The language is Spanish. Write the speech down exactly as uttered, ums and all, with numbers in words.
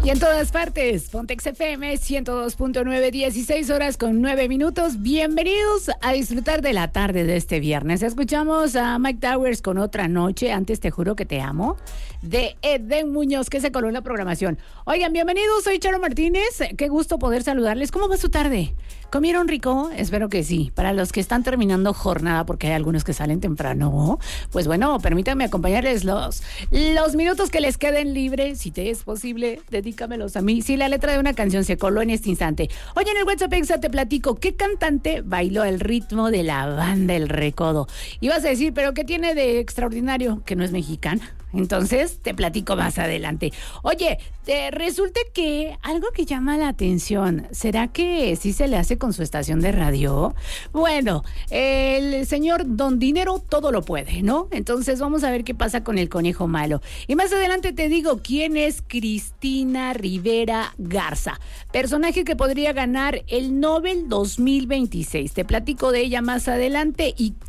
Y en todas partes, Pontex F M ciento dos punto nueve, dieciséis horas con nueve minutos. Bienvenidos a disfrutar de la tarde de este viernes. Escuchamos a Mike Towers con Otra Noche, Antes Te Juro Que Te Amo, de Eden Muñoz, que se coló en la programación. Oigan, bienvenidos, soy Charo Martínez. Qué gusto poder saludarles. ¿Cómo va su tarde? ¿Comieron rico? Espero que sí. Para los que están terminando jornada, porque hay algunos que salen temprano, pues bueno, permítanme acompañarles los, los minutos que les queden libres. Si te es posible, dedícamelos a mí. Si la letra de una canción se coló en este instante. Oye, en el WhatsApp Exa te platico, ¿qué cantante bailó el ritmo de la banda El Recodo? Ibas a decir, ¿pero qué tiene de extraordinario? Que no es mexicana. Entonces, te platico más adelante. Oye, te resulta que algo que llama la atención, ¿será que sí se le hace con su estación de radio? Bueno, el señor Don Dinero todo lo puede, ¿no? Entonces, vamos a ver qué pasa con el conejo malo. Y más adelante te digo quién es Cristina Rivera Garza, personaje que podría ganar el Nobel dos mil veintiséis. Te platico de ella más adelante y